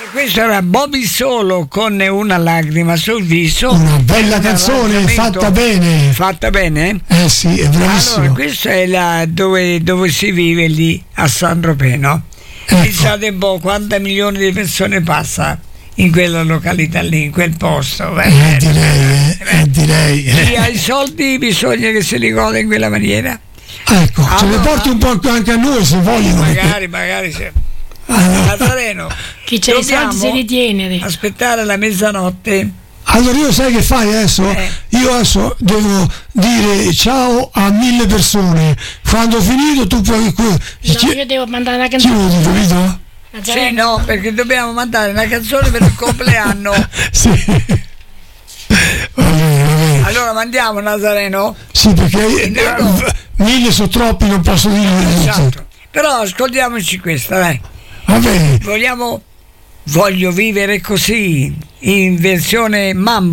Questo era Bobby Solo con Una lacrima sul viso. Una bella canzone, fatta bene. Fatta bene? Sì, è bravissimo. Allora, questo è dove si vive lì a San Tropez, no? Ecco. Pensate un po' quante milioni di persone passa in quella località lì, in quel posto. Direi. Chi ha i soldi bisogna che se li goda in quella maniera. Ecco, ce ne porti un po' anche a noi se vogliono. Magari sì. Nazareno, chi c'è i soldi si ritiene. Aspettare la mezzanotte. Allora io sai che fai adesso? Io adesso devo dire ciao a 1000 persone. Quando ho finito tu puoi. Io devo mandare una canzone. Chiudi, capito? Sì, no, perché dobbiamo mandare una canzone per il compleanno. Sì. Va bene. Allora mandiamo, Nazareno? Sì, perché 1000 sono troppi, non posso dire. Esatto. Però ascoltiamoci questa, dai. Va bene. Voglio vivere così in versione mambo.